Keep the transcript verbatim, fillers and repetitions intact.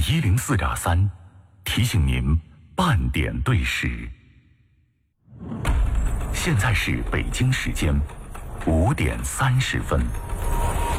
一零四点三，提醒您半点对时。现在是北京时间五点三十分。